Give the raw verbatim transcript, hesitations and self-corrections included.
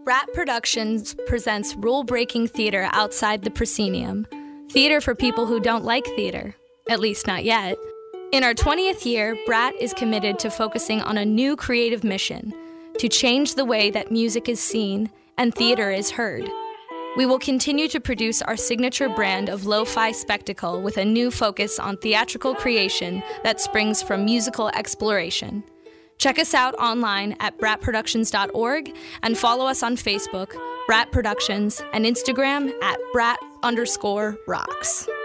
Brat Productions presents rule-breaking theater outside the proscenium. Theater for people who don't like theater, at least not yet. In our twentieth year, Brat is committed to focusing on a new creative mission, to change the way that music is seen and theater is heard. We will continue to produce our signature brand of lo-fi spectacle with a new focus on theatrical creation that springs from musical exploration. Check us out online at brat productions dot org and follow us on Facebook, Brat Productions, and Instagram at brat underscore rocks.